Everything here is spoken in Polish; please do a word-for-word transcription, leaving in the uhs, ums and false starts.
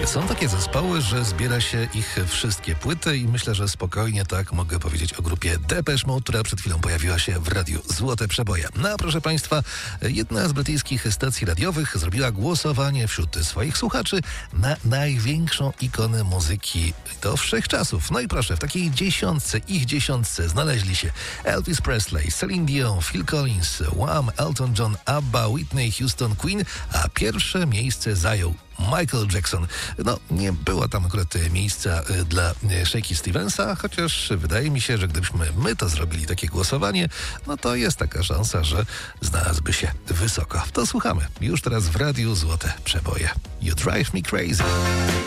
Są takie zespoły, że zbiera się ich wszystkie płyty i myślę, że spokojnie tak mogę powiedzieć o grupie Depeche Mode, która przed chwilą pojawiła się w radiu Złote Przeboje. No a proszę Państwa, jedna z brytyjskich stacji radiowych zrobiła głosowanie wśród swoich słuchaczy na największą ikonę muzyki do wszechczasów. No i proszę, w takiej dziesiątce, ich dziesiątce znaleźli się Elvis Presley, Celine Dion, Phil Collins, Wham, Elton John, ABBA, Whitney Houston, Queen, a pierwsze miejsce zajął Michael Jackson. No, nie było tam akurat miejsca dla Shaky Stevensa, chociaż wydaje mi się, że gdybyśmy my to zrobili, takie głosowanie, no to jest taka szansa, że znalazłby się wysoko. To słuchamy już teraz w radiu Złote Przeboje. You Drive Me Crazy.